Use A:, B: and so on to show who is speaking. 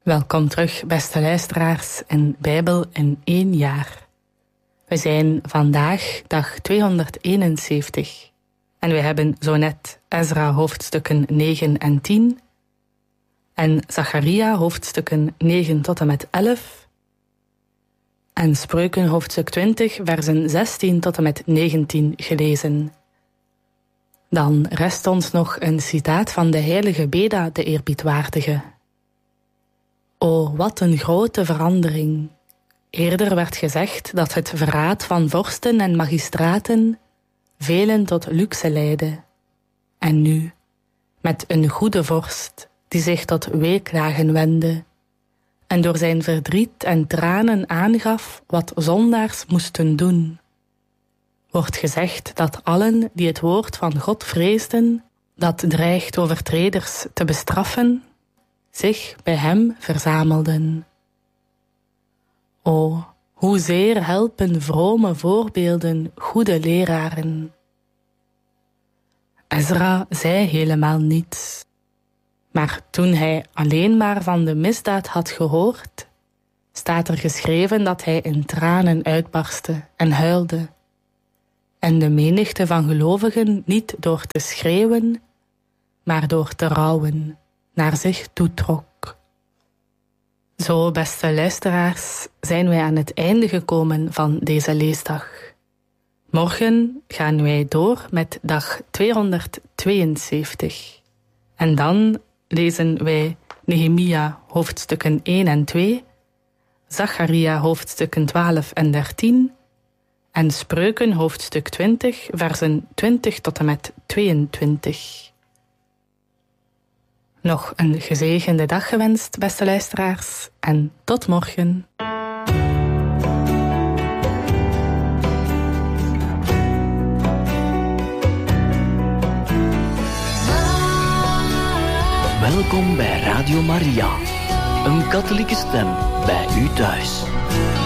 A: Welkom terug, beste luisteraars, in Bijbel in 1 jaar. We zijn vandaag dag 271 en we hebben zo net Ezra hoofdstukken 9 en 10 en Zacharia hoofdstukken 9 tot en met 11 en Spreuken hoofdstuk 20 versen 16 tot en met 19 gelezen. Dan rest ons nog een citaat van de heilige Beda de eerbiedwaardige. O, wat een grote verandering. Eerder werd gezegd dat het verraad van vorsten en magistraten velen tot luxe leidde. En nu, met een goede vorst die zich tot weeklagen wendde en door zijn verdriet en tranen aangaf wat zondaars moesten doen, wordt gezegd dat allen die het woord van God vreesden, dat dreigt overtreders te bestraffen, zich bij hem verzamelden. O, hoezeer helpen vrome voorbeelden goede leraren. Ezra zei helemaal niets, maar toen hij alleen maar van de misdaad had gehoord, staat er geschreven dat hij in tranen uitbarstte en huilde, en de menigte van gelovigen niet door te schreeuwen, maar door te rouwen naar zich toetrok. Zo, beste luisteraars, zijn wij aan het einde gekomen van deze leesdag. Morgen gaan wij door met dag 272. En dan lezen wij Nehemia hoofdstukken 1 en 2, Zacharia hoofdstukken 12 en 13 en Spreuken hoofdstuk 20, versen 20 tot en met 22. Nog een gezegende dag gewenst, beste luisteraars, en tot morgen.
B: Welkom bij Radio Maria, een katholieke stem bij u thuis.